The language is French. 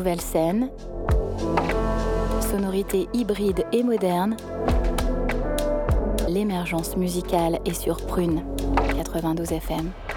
nouvelle scène, sonorités hybrides et modernes, l'émergence musicale est sur Prune 92 FM.